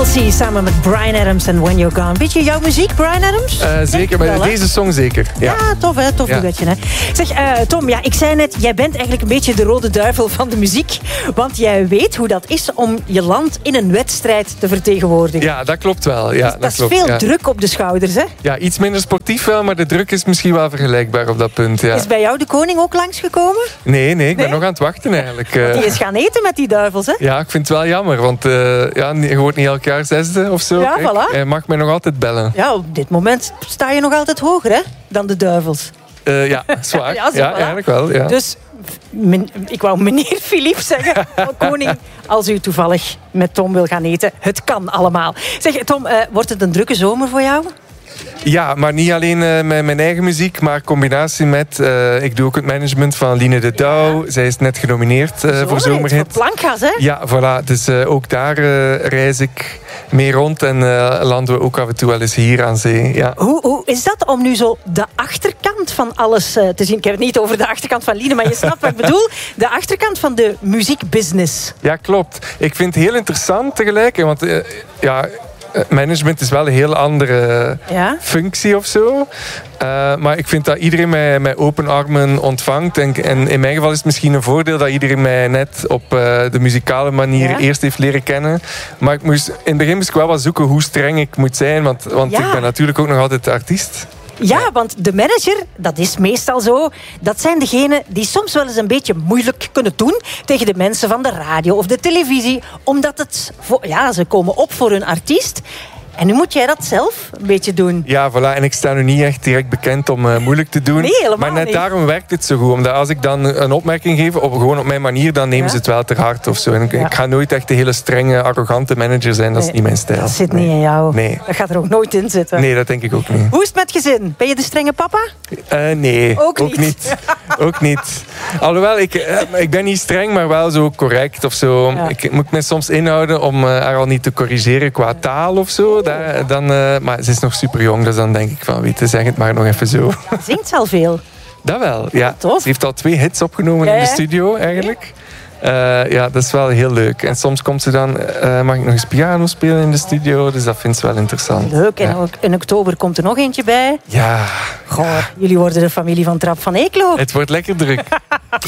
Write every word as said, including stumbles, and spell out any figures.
Halsey samen met Bryan Adams en When You're Gone. Beetje jouw muziek, Bryan Adams? Uh, zeker, maar deze song zeker. Ja, ja tof hè, tof ja. duetje hè. Zeg, uh, Tom, ja, ik zei net, jij bent eigenlijk een beetje de rode duivel van de muziek. Want jij weet hoe dat is om je land in een wedstrijd te vertegenwoordigen. Ja, dat klopt wel. Ja, dus, dat, dat is klopt, veel ja. druk op de schouders, hè? Ja, iets minder sportief wel, maar de druk is misschien wel vergelijkbaar op dat punt. Ja. Is bij jou de koning ook langsgekomen? Nee, nee, ik ben nee? nog aan het wachten eigenlijk. Want die is gaan eten met die duivels, hè? Ja, ik vind het wel jammer, want uh, ja, je wordt niet elk jaar zesde of zo. Ja, Kijk, voilà. Hij mag mij nog altijd bellen. Ja, op dit moment sta je nog altijd hoger, hè, dan de duivels. Uh, ja, zwaar. ja, zo, ja, voilà. eigenlijk wel. Ja. Dus, men, ik wou meneer Philippe zeggen, koning, als u toevallig met Tom wil gaan eten. Het kan allemaal. Zeg, Tom, uh, wordt het een drukke zomer voor jou? Ja, maar niet alleen uh, met mijn eigen muziek, maar combinatie met... Uh, ik doe ook het management van Line de Douw. Ja. Zij is net genomineerd uh, voor Zomerhit. Voor Plankgas, hè? Ja, voilà. Dus uh, ook daar uh, reis ik mee rond en uh, landen we ook af en toe wel eens hier aan zee. Ja. Hoe, hoe is dat om nu zo de achterkant van alles uh, te zien? Ik heb het niet over de achterkant van Line, maar je snapt wat ik bedoel. De achterkant van de muziekbusiness. Ja, klopt. Ik vind het heel interessant tegelijk, want... Uh, ja, management is wel een heel andere ja? functie of zo. Uh, maar ik vind dat iedereen mij met open armen ontvangt. En, en in mijn geval is het misschien een voordeel dat iedereen mij net op uh, de muzikale manier ja? eerst heeft leren kennen. Maar ik moest, in het begin moest ik wel wat zoeken hoe streng ik moet zijn. Want, want ja. ik ben natuurlijk ook nog altijd de artiest. Ja, want de manager, dat is meestal zo, dat zijn degenen die soms wel eens een beetje moeilijk kunnen doen tegen de mensen van de radio of de televisie, omdat het, ja, ze komen op voor hun artiest. En nu moet jij dat zelf een beetje doen. Ja, voilà. En ik sta nu niet echt direct bekend om uh, moeilijk te doen. Nee, helemaal maar net niet. daarom werkt het zo goed. Omdat als ik dan een opmerking geef, op, gewoon op mijn manier, dan nemen ja? ze het wel ter harte of zo. En ik, ja. ik ga nooit echt de hele strenge, arrogante manager zijn. Dat nee, is niet mijn stijl. Dat zit nee. niet in jou. Nee. Dat gaat er ook nooit in zitten. Nee, dat denk ik ook niet. Hoe is het met gezin? Ben je de strenge papa? Uh, nee, ook, ook niet. niet. ook niet. Alhoewel, ik, uh, ik ben niet streng, maar wel zo correct of zo. Ja. Ik moet me soms inhouden om uh, haar al niet te corrigeren qua taal of zo. Da, dan... Uh, maar ze is nog super jong, dus dan denk ik van, weet je, zeg het maar nog even zo. Zingt ze al veel? Dat wel, ja. Tof. Ze heeft al twee hits opgenomen ja, in de studio, eigenlijk. Uh, ja, dat is wel heel leuk. En soms komt ze dan, uh, mag ik nog eens piano spelen in de studio, dus dat vindt ze wel interessant. Leuk, en ja. in oktober komt er nog eentje bij. Ja. Goh, ja. jullie worden de familie van Trap van Eeklo. Het wordt lekker druk.